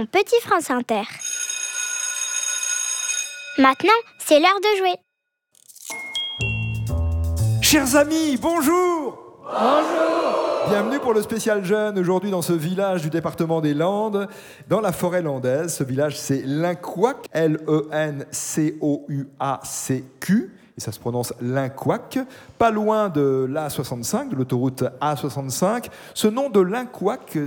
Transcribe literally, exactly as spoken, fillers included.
mon petit France Inter. Maintenant, c'est l'heure de jouer. Chers amis, bonjour. Bonjour. Bienvenue pour le spécial jeune, aujourd'hui dans ce village du département des Landes, dans la forêt landaise. Ce village, c'est Linquac, L E N C O U A C Q, et ça se prononce Linquac, pas loin de l'A soixante-cinq, de l'autoroute A soixante-cinq. Ce nom de Linquac